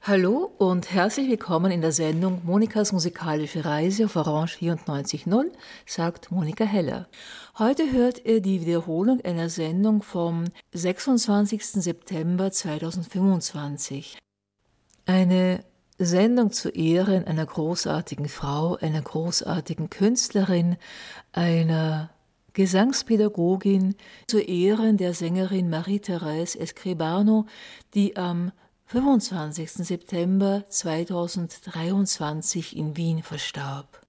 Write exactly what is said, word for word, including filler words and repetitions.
Hallo und herzlich willkommen in der Sendung Monikas musikalische Reise auf Orange vierundneunzig Komma null, sagt Monika Heller. Heute hört ihr die Wiederholung einer Sendung vom sechsundzwanzigsten September zweitausendfünfundzwanzig. Eine Sendung zu Ehren einer großartigen Frau, einer großartigen Künstlerin, einer Gesangspädagogin, zu Ehren der Sängerin Marie-Thérèse Escribano, die am fünfundzwanzigsten September zweitausenddreiundzwanzig in Wien verstarb.